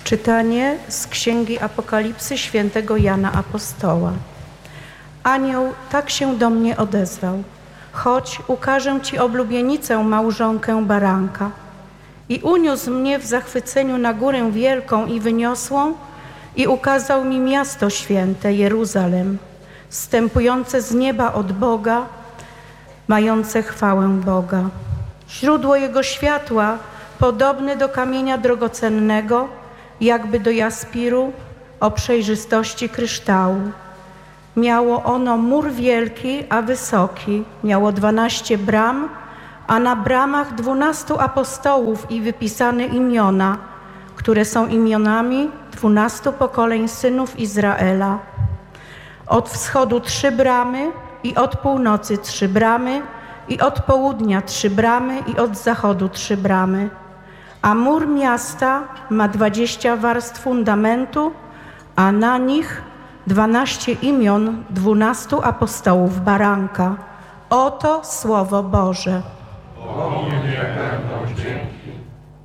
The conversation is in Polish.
Czytanie z Księgi Apokalipsy świętego Jana Apostoła. Anioł tak się do mnie odezwał: chodź, ukażę ci oblubienicę, małżonkę baranka. I uniósł mnie w zachwyceniu na górę wielką i wyniosłą i ukazał mi miasto święte, Jeruzalem, zstępujące z nieba od Boga, mające chwałę Boga. Źródło jego światła podobne do kamienia drogocennego, jakby do jaspiru, o przejrzystości kryształu. Miało ono mur wielki, a wysoki, miało 12 bram, a na bramach 12 apostołów i wypisane imiona, które są imionami 12 pokoleń synów Izraela. Od wschodu 3 bramy i od północy 3 bramy i od południa 3 bramy i od zachodu 3 bramy. A mur miasta ma 20 warstw fundamentu, a na nich 12 imion 12 apostołów baranka. Oto Słowo Boże. Bogu niech będą dzięki.